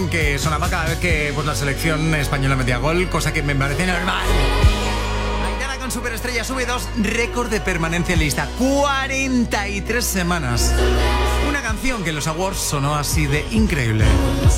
canción que sonaba cada vez que pues, la selección española metía gol, cosa que me parece normal. Aitana con Superestrella sube 2, récord de permanencia en lista, 43 semanas. Una canción que en los awards sonó así de increíble.